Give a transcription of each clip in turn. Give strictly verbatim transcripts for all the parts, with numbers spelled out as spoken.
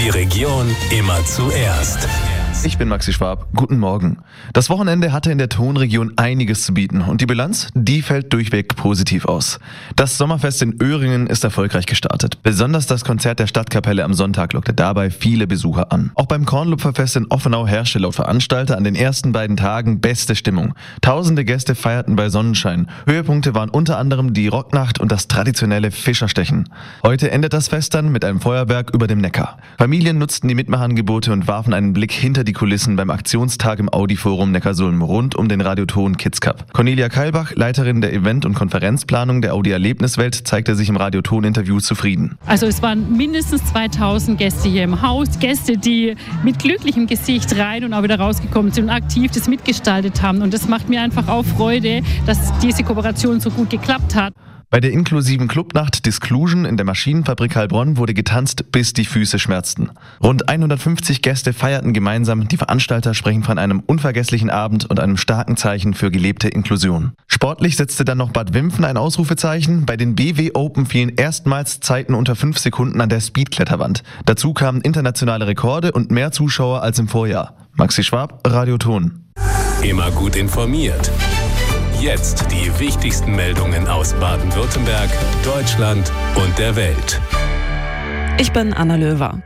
Region immer zuerst. Ich bin Maxi Schwab. Guten Morgen. Das Wochenende hatte in der Tonregion einiges zu bieten und die Bilanz, die fällt durchweg positiv aus. Das Sommerfest in Öhringen ist erfolgreich gestartet. Besonders das Konzert der Stadtkapelle am Sonntag lockte dabei viele Besucher an. Auch beim Kornlupferfest in Offenau herrschte laut Veranstalter an den ersten beiden Tagen beste Stimmung. Tausende Gäste feierten bei Sonnenschein. Höhepunkte waren unter anderem die Rocknacht und das traditionelle Fischerstechen. Heute endet das Fest dann mit einem Feuerwerk über dem Neckar. Familien nutzten die Mitmachangebote und warfen einen Blick hinter die Kulissen beim Aktionstag im Audi-Forum Neckarsulm rund um den Radioton Kids Cup. Cornelia Keilbach, Leiterin der Event- und Konferenzplanung der Audi Erlebniswelt, zeigte sich im Radioton-Interview zufrieden. Also es waren mindestens zweitausend Gäste hier im Haus, Gäste, die mit glücklichem Gesicht rein und auch wieder rausgekommen sind und aktiv das mitgestaltet haben. Und das macht mir einfach auch Freude, dass diese Kooperation so gut geklappt hat. Bei der inklusiven Clubnacht Disclusion in der Maschinenfabrik Heilbronn wurde getanzt, bis die Füße schmerzten. Rund hundertfünfzig Gäste feierten gemeinsam. Die Veranstalter sprechen von einem unvergesslichen Abend und einem starken Zeichen für gelebte Inklusion. Sportlich setzte dann noch Bad Wimpfen ein Ausrufezeichen. Bei den B W Open fielen erstmals Zeiten unter fünf Sekunden an der Speedkletterwand. Dazu kamen internationale Rekorde und mehr Zuschauer als im Vorjahr. Maxi Schwab, Radioton. Immer gut informiert. Jetzt die wichtigsten Meldungen aus Baden-Württemberg, Deutschland und der Welt. Ich bin Anna Löwer.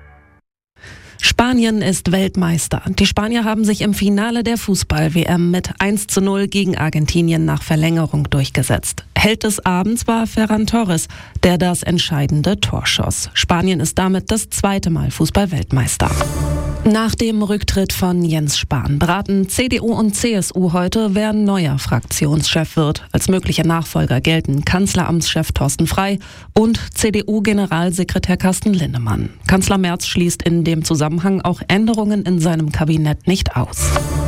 Spanien ist Weltmeister. Die Spanier haben sich im Finale der Fußball-W M mit eins zu null gegen Argentinien nach Verlängerung durchgesetzt. Held des Abends war Ferran Torres, der das entscheidende Tor schoss. Spanien ist damit das zweite Mal Fußball-Weltmeister. Nach dem Rücktritt von Jens Spahn beraten C D U und C S U heute, wer neuer Fraktionschef wird. Als mögliche Nachfolger gelten Kanzleramtschef Thorsten Frey und C D U-Generalsekretär Carsten Linnemann. Kanzler Merz schließt in dem Zusammenhang auch Änderungen in seinem Kabinett nicht aus.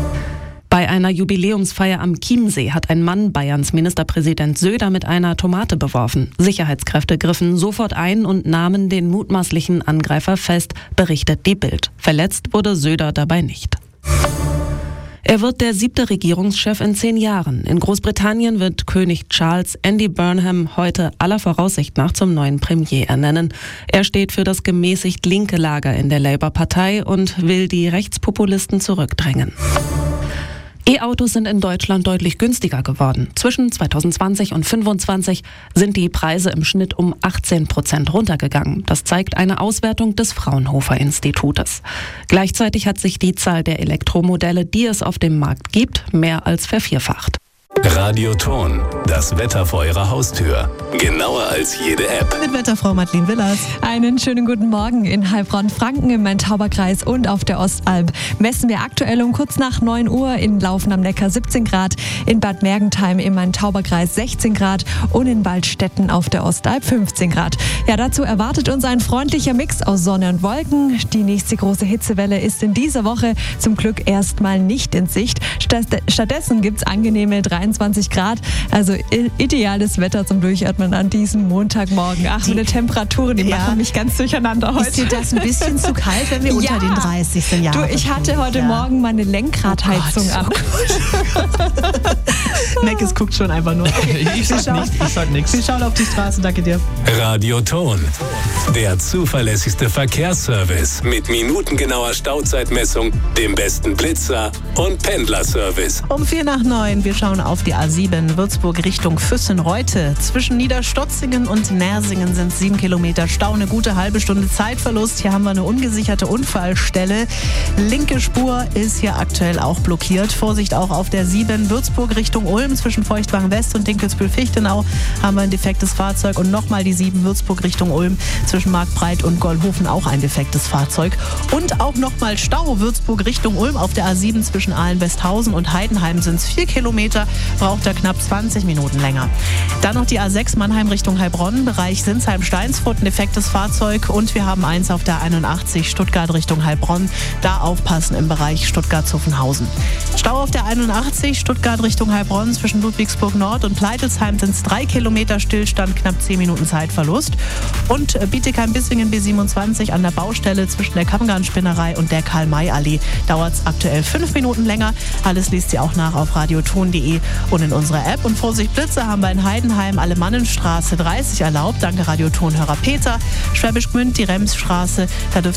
Bei einer Jubiläumsfeier am Chiemsee hat ein Mann Bayerns Ministerpräsident Söder mit einer Tomate beworfen. Sicherheitskräfte griffen sofort ein und nahmen den mutmaßlichen Angreifer fest, berichtet die Bild. Verletzt wurde Söder dabei nicht. Er wird der siebte Regierungschef in zehn Jahren. In Großbritannien wird König Charles Andy Burnham heute aller Voraussicht nach zum neuen Premier ernennen. Er steht für das gemäßigt linke Lager in der Labour-Partei und will die Rechtspopulisten zurückdrängen. E-Autos sind in Deutschland deutlich günstiger geworden. Zwischen zweitausendzwanzig und fünfundzwanzig sind die Preise im Schnitt um achtzehn Prozent runtergegangen. Das zeigt eine Auswertung des Fraunhofer Institutes. Gleichzeitig hat sich die Zahl der Elektromodelle, die es auf dem Markt gibt, mehr als vervierfacht. Radioton, das Wetter vor Ihrer Haustür. Genauer als jede App. Mit Wetterfrau Madeleine Willers. Einen schönen guten Morgen in Heilbronn-Franken im Main-Tauber-Kreis und auf der Ostalb. Messen wir aktuell um kurz nach neun Uhr in Laufen am Neckar siebzehn Grad, in Bad Mergentheim im Main-Tauber-Kreis sechzehn Grad und in Waldstätten auf der Ostalb fünfzehn Grad. Ja, dazu erwartet uns ein freundlicher Mix aus Sonne und Wolken. Die nächste große Hitzewelle ist in dieser Woche zum Glück erstmal nicht in Sicht. Stattdessen gibt es angenehme dreiundzwanzig Grad, also ideales Wetter zum Durchatmen an diesem Montagmorgen. Ach, meine Temperaturen, die Ja. machen mich ganz durcheinander heute. Ist dir das ein bisschen zu kalt, wenn wir Ja. unter den dreißig sind? Ja, Du, ich hatte heute ja. Morgen meine Lenkradheizung Oh an. Meckes guckt schon einfach nur. Ich sag nichts, ich sag nichts. Wir schauen auf die Straße, danke dir. Radioton, der zuverlässigste Verkehrsservice mit minutengenauer Stauzeitmessung, dem besten Blitzer und Pendlerservice. Um vier nach neun, wir schauen auf die A sieben, Würzburg Richtung Füssen-Reute. Zwischen Niederstotzingen und Nersingen sind sieben Kilometer Stau, eine gute halbe Stunde Zeitverlust. Hier haben wir eine ungesicherte Unfallstelle. Linke Spur ist hier aktuell auch blockiert. Vorsicht auch auf der sieben, Würzburg Richtung Ulm. Zwischen Feuchtwagen West und Dinkelsbühl-Fichtenau haben wir ein defektes Fahrzeug. Und nochmal die sieben, Würzburg Richtung Ulm. Zwischen Marktbreit und Gollhofen auch ein defektes Fahrzeug. Und auch nochmal Stau, Würzburg Richtung Ulm auf der A sieben zwischen Ahlen-Westhausen und Heidenheim sind es vier Kilometer. Braucht er knapp zwanzig Minuten länger. Dann noch die A sechs Mannheim Richtung Heilbronn, Bereich Sinsheim-Steinsfurt, ein defektes Fahrzeug. Und wir haben eins auf der einundachtzig Stuttgart Richtung Heilbronn. Da aufpassen im Bereich Stuttgart-Zuffenhausen. Stau auf der einundachtzig Stuttgart Richtung Heilbronn zwischen Ludwigsburg Nord und Pleitelsheim sind es drei Kilometer Stillstand, knapp zehn Minuten Zeitverlust. Und Bietigheim-Bissingen B siebenundzwanzig an der Baustelle zwischen der Kammgarnspinnerei und der Karl-May-Allee dauert es aktuell fünf Minuten länger. Alles liest ihr auch nach auf radioton punkt de und in unserer App. Und Vorsicht Blitze haben wir in Heidenheim Alemannenstraße dreißig erlaubt. Danke Radiotonhörer Peter. Schwäbisch Gmünd, die Remsstraße, da dürft